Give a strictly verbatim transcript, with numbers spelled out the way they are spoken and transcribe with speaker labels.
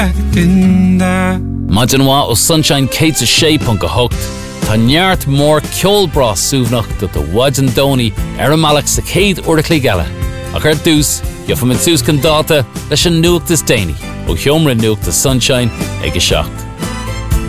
Speaker 1: Maidinwa ó Sunshine Kate a shape on go hooked. Tá neart mór ceolbrá súbnach do do Wajan Doni ar a malach sa céad uiriclí gala. A chuir dús, gheofam an sús can dáta leis an nuachtas déine ó Hiomra nuachtas Sunshine ag a seacht.